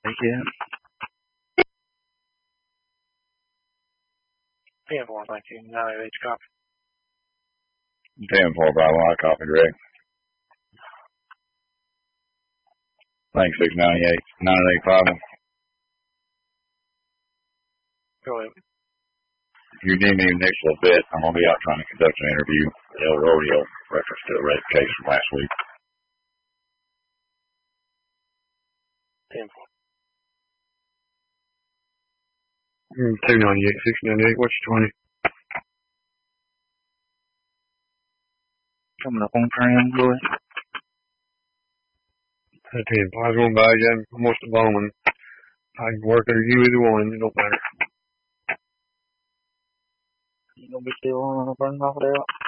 Thank you. 10-4, thank you. 988 copy. 10-4, Bravo, I copy, Greg. Thanks, 698. 985. Go ahead. You need me next little bit. I'm going to be out trying to conduct an interview at El Rodeo reference to a rape case from last week. 10-4. 298, 698, what's your 20? Coming up on tram, Louis. 10-5, going by, yeah, almost a bowman. I can work under you either one, it don't matter. You gonna be still on the burn off there?